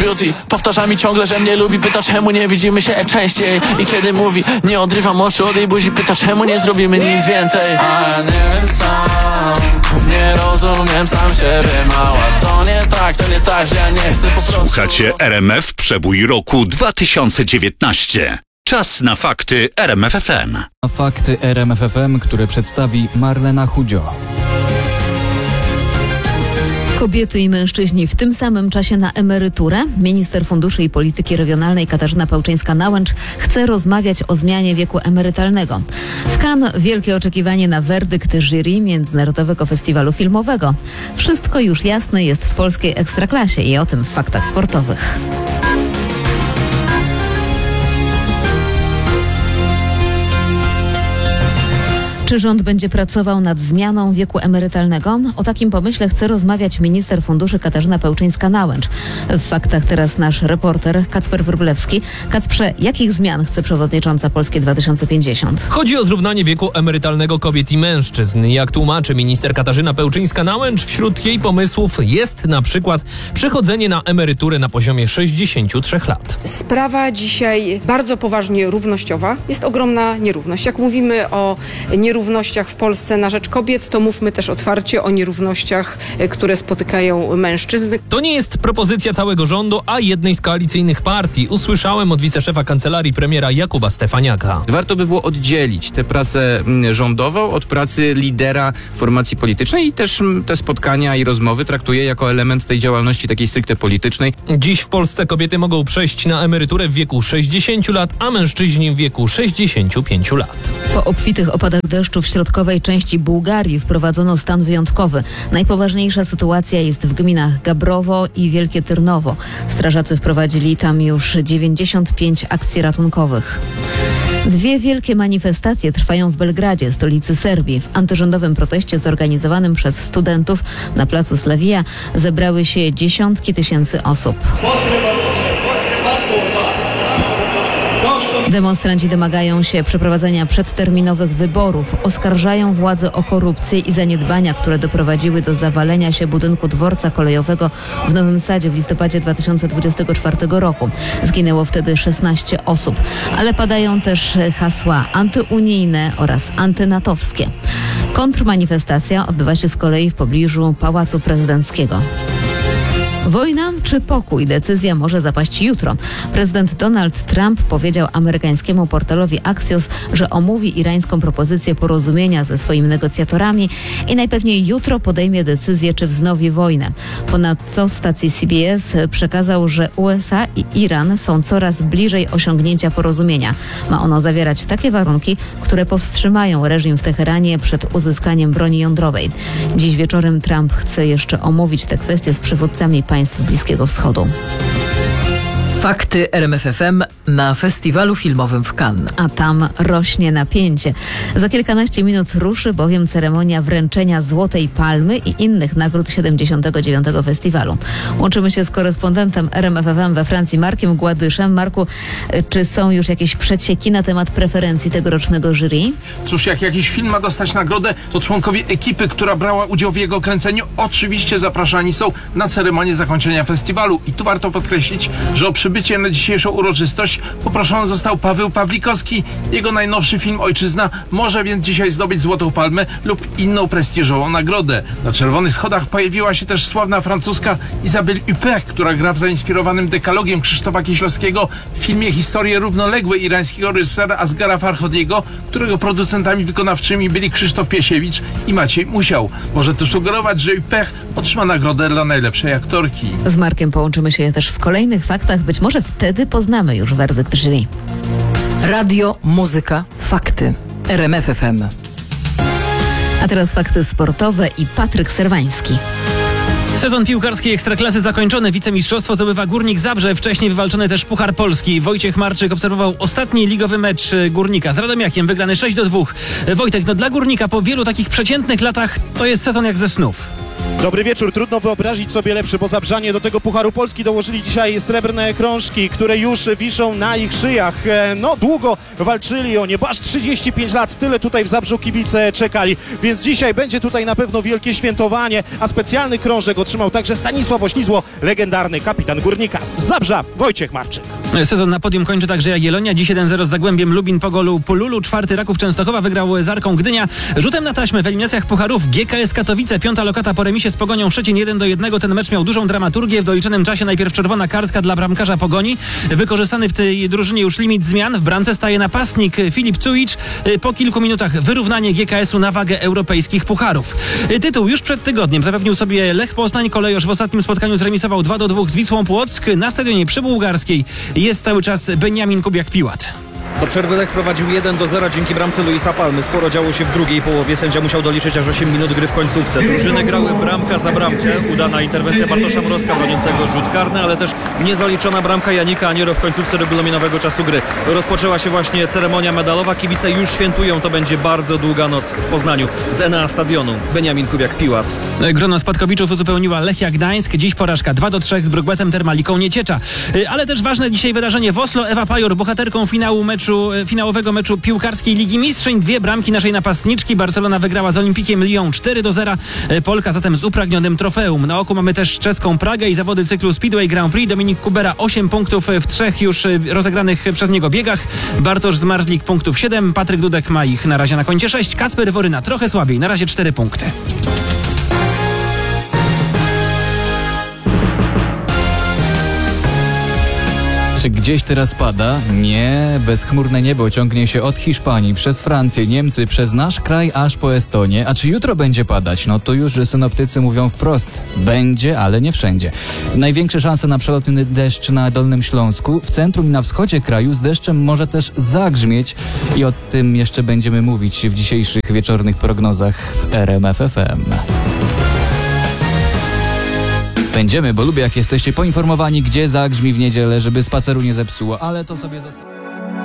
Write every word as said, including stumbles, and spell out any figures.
beauty. Powtarza mi ciągle, że mnie lubi, pyta czemu nie widzimy się częściej. I kiedy mówi, nie odrywam oczu od jej buzi, pyta czemu nie zrobimy nic więcej. A ja nie wiem sam, nie rozumiem sam siebie, mała. To nie tak, to nie tak, że ja nie chcę po prostu. Słuchacie R M F Przebój roku dwa tysiące dziewiętnaście. Czas na fakty R M F F M. Fakty R M F F M, które przedstawi Marlena Chudzio. Kobiety i mężczyźni w tym samym czasie na emeryturę. Minister Funduszy i Polityki Regionalnej Katarzyna Pełczyńska-Nałęcz chce rozmawiać o zmianie wieku emerytalnego. W Cannes wielkie oczekiwanie na werdykt jury Międzynarodowego Festiwalu Filmowego. Wszystko już jasne jest w polskiej ekstraklasie i o tym w faktach sportowych. Czy rząd będzie pracował nad zmianą wieku emerytalnego? O takim pomyśle chce rozmawiać minister funduszy Katarzyna Pełczyńska-Nałęcz. W faktach teraz nasz reporter Kacper Wróblewski. Kacprze, jakich zmian chce przewodnicząca Polskie dwa tysiące pięćdziesiąt? Chodzi o zrównanie wieku emerytalnego kobiet i mężczyzn. Jak tłumaczy minister Katarzyna Pełczyńska-Nałęcz, wśród jej pomysłów jest na przykład przechodzenie na emeryturę na poziomie sześćdziesięciu trzech lat. Sprawa dzisiaj bardzo poważnie równościowa. Jest ogromna nierówność. Jak mówimy o nierówności w Polsce na rzecz kobiet, to mówmy też otwarcie o nierównościach, które spotykają mężczyzn. To nie jest propozycja całego rządu, a jednej z koalicyjnych partii. Usłyszałem od wiceszefa kancelarii premiera Jakuba Stefaniaka. Warto by było oddzielić tę pracę rządową od pracy lidera formacji politycznej i też te spotkania i rozmowy traktuję jako element tej działalności takiej stricte politycznej. Dziś w Polsce kobiety mogą przejść na emeryturę w wieku sześćdziesięciu lat, a mężczyźni w wieku sześćdziesięciu pięciu lat. Po obfitych opadach deszczu w środkowej części Bułgarii wprowadzono stan wyjątkowy. Najpoważniejsza sytuacja jest w gminach Gabrowo i Wielkie Tyrnowo. Strażacy wprowadzili tam już dziewięćdziesiąt pięć akcji ratunkowych. Dwie wielkie manifestacje trwają w Belgradzie, stolicy Serbii. W antyrządowym proteście zorganizowanym przez studentów na placu Slavia zebrały się dziesiątki tysięcy osób. Demonstranci domagają się przeprowadzenia przedterminowych wyborów, oskarżają władze o korupcję i zaniedbania, które doprowadziły do zawalenia się budynku dworca kolejowego w Nowym Sadzie w listopadzie dwa tysiące dwudziestego czwartego roku. Zginęło wtedy szesnaście osób, ale padają też hasła antyunijne oraz antynatowskie. Kontrmanifestacja odbywa się z kolei w pobliżu Pałacu Prezydenckiego. Wojna czy pokój? Decyzja może zapaść jutro. Prezydent Donald Trump powiedział amerykańskiemu portalowi Axios, że omówi irańską propozycję porozumienia ze swoimi negocjatorami i najpewniej jutro podejmie decyzję, czy wznowi wojnę. Ponadto stacji C B S przekazał, że U S A i Iran są coraz bliżej osiągnięcia porozumienia. Ma ono zawierać takie warunki, które powstrzymają reżim w Teheranie przed uzyskaniem broni jądrowej. Dziś wieczorem Trump chce jeszcze omówić te kwestie z przywódcami państw Bliskiego Wschodu. Fakty R M F F M na festiwalu filmowym w Cannes. A tam rośnie napięcie. Za kilkanaście minut ruszy bowiem ceremonia wręczenia Złotej Palmy i innych nagród siedemdziesiątego dziewiątego festiwalu. Łączymy się z korespondentem R M F F M we Francji, Markiem Gładyszem. Marku, czy są już jakieś przecieki na temat preferencji tegorocznego jury? Cóż, jak jakiś film ma dostać nagrodę, to członkowie ekipy, która brała udział w jego kręceniu, oczywiście zapraszani są na ceremonię zakończenia festiwalu. I tu warto podkreślić, że o przybycie na dzisiejszą uroczystość poproszony został Paweł Pawlikowski. Jego najnowszy film Ojczyzna może więc dzisiaj zdobyć Złotą Palmę lub inną prestiżową nagrodę. Na czerwonych schodach pojawiła się też sławna francuska Isabelle Huppert, która gra w zainspirowanym dekalogiem Krzysztofa Kieślowskiego w filmie Historie równoległe irańskiego reżysera Asghara Farhodiego, którego producentami wykonawczymi byli Krzysztof Piesiewicz i Maciej Musiał. Może to sugerować, że Huppert otrzyma nagrodę dla najlepszej aktorki. Z Markiem połączymy się też w kolejnych faktach. Być może wtedy poznamy już werdykt jury. Radio, muzyka, fakty. R M F F M. A teraz fakty sportowe i Patryk Serwański. Sezon piłkarskiej Ekstraklasy zakończony. Wicemistrzostwo zdobywa Górnik Zabrze. Wcześniej wywalczony też Puchar Polski. Wojciech Marczyk obserwował ostatni ligowy mecz Górnika z Radomiakiem, wygrany sześć do dwóch. Wojtek, no dla Górnika po wielu takich przeciętnych latach to jest sezon jak ze snów. Dobry wieczór. Trudno wyobrazić sobie lepszy, bo Zabrzanie do tego Pucharu Polski dołożyli dzisiaj srebrne krążki, które już wiszą na ich szyjach. E, No, długo walczyli o niebo, aż trzydzieści pięć lat, tyle tutaj w Zabrzu kibice czekali, więc dzisiaj będzie tutaj na pewno wielkie świętowanie, a specjalny krążek otrzymał także Stanisław Ośnizło, legendarny kapitan Górnika. Z Zabrza Wojciech Marczyk. Sezon na podium kończy także Jagiellonia. Dziś jeden zero z Zagłębiem Lubin po golu Pululu. Czwarty Raków Częstochowa wygrał z Arką Gdynia. Rzutem na taśmę w eliminacjach Pucharów G K S Katowice. Piąta lokata po remisie z Pogonią Szczecin jeden do jednego. Ten mecz miał dużą dramaturgię. W doliczonym czasie najpierw czerwona kartka dla bramkarza Pogoni. Wykorzystany w tej drużynie już limit zmian. W bramce staje napastnik Filip Cujicz. Po kilku minutach wyrównanie G K S u na wagę europejskich pucharów. Tytuł już przed tygodniem zapewnił sobie Lech Poznań. Kolejorz w ostatnim spotkaniu zremisował dwa do dwóch z Wisłą Płock. Na stadionie przybułgarskiej jest cały czas Beniamin Kubiak-Piłat. Do przerwy Lech prowadził jeden do zera dzięki bramce Luisa Palmy. Sporo działo się w drugiej połowie. Sędzia musiał doliczyć aż osiem minut gry w końcówce. Drużyny grały bramka za bramkę. Udana interwencja Bartosza Mrozka broniącego rzut karny, ale też niezaliczona bramka Janika Aniero w końcówce regulaminowego czasu gry. Rozpoczęła się właśnie ceremonia medalowa. Kibice już świętują. To będzie bardzo długa noc w Poznaniu. Z Enea Stadionu Beniamin Kubiak-Piłat. Grono spadkowiczów uzupełniła Lechia Gdańsk. Dziś porażka dwa do trzech z Brugbetem Termaliką Nieciecza. Ale też ważne dzisiaj wydarzenie w Oslo. Ewa Pajor, bohaterką finału meczu finałowego meczu piłkarskiej Ligi Mistrzeń. Dwie bramki naszej napastniczki. Barcelona wygrała z Olimpikiem Lyon cztery do zera. Polka zatem z upragnionym trofeum. Na oku mamy też czeską Pragę i zawody cyklu Speedway Grand Prix. Dominik Kubera osiem punktów w trzech już rozegranych przez niego biegach. Bartosz Zmarzlik punktów siedem. Patryk Dudek ma ich na razie na koncie sześć. Kacper Woryna trochę słabiej. Na razie cztery punkty. Czy gdzieś teraz pada? Nie, bezchmurne niebo ciągnie się od Hiszpanii, przez Francję, Niemcy, przez nasz kraj aż po Estonię. A czy jutro będzie padać? No to już synoptycy mówią wprost. Będzie, ale nie wszędzie. Największe szanse na przelotny deszcz na Dolnym Śląsku. W centrum i na wschodzie kraju z deszczem może też zagrzmieć i o tym jeszcze będziemy mówić w dzisiejszych wieczornych prognozach w R M F F M. Będziemy, bo lubię jak jesteście poinformowani, gdzie zagrzmi w niedzielę, żeby spaceru nie zepsuło, ale to sobie zostało.